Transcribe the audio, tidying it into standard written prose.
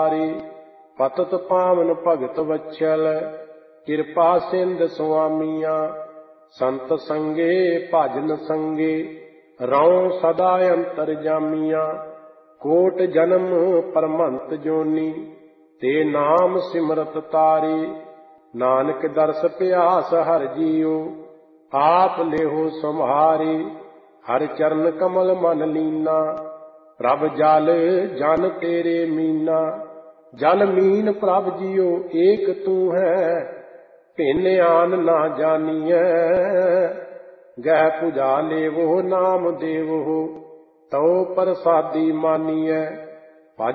ਪਤਿਤ ਪਾਵਨ ਭਗਤ ਵਛਲ, ਕਿਰਪਾ ਸਿੰਧ ਸੁਆਮੀਆਂ। ਸੰਤ ਸੰਗੇ ਭਜਨ ਸੰਗੇ, ਰਉ ਸਦਾ ਅੰਤਰਜਾਮੀਆਂ। ਕੋਟ ਜਨਮ ਪਰਮੰਤ ਜੋਨੀ, ਤੇ ਨਾਮ ਸਿਮਰਤ ਤਾਰੇ। ਨਾਨਕ ਦਰਸ ਪਿਆਸ ਹਰਿ ਜੀਉ, ਆਪ ਲੇਹੁ ਸੰਭਾਰੇ। ਹਰਿ ਚਰਨ ਕਮਲ ਮਨ ਲੀਨਾ, ਪ੍ਰਭ ਜਲ ਜਨ ਤੇਰੇ ਮੀਨਾ। ਜਲ ਮੀਨ ਪ੍ਰਭ ਜੀਉ ਏਕ ਤੂੰ ਹੈ, ਭਿੰਨ ਆਨ ਨਾ ਜਾਨੀਐ। ਗਹਿ ਪੁਜਾ ਲੇਵੋ ਨਾਮ ਦੇਵੋ, ਤਉ ਪ੍ਰਸਾਦੀ ਮਾਨੀਐ।